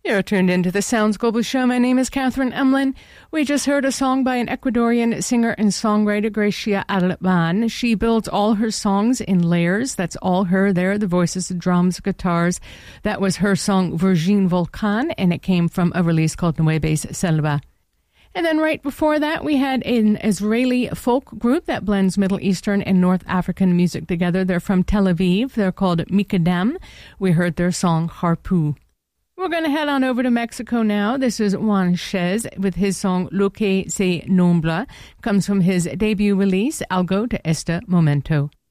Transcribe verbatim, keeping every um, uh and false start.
You're tuned into the Sounds Global Show. My name is Catherine Emlin. We just heard a song by an Ecuadorian singer and songwriter, Gracia Alban. She builds all her songs in layers. That's all her there, the voices, the drums, guitars. That was her song, Virgin Volcan, and it came from a release called Nueves Selva. And then right before that, we had an Israeli folk group that blends Middle Eastern and North African music together. They're from Tel Aviv. They're called Mikadam. We heard their song, Harpou. We're going to head on over to Mexico now. This is Juan Chez with his song Lo que se nombra. Comes from his debut release, Algo de este Momento.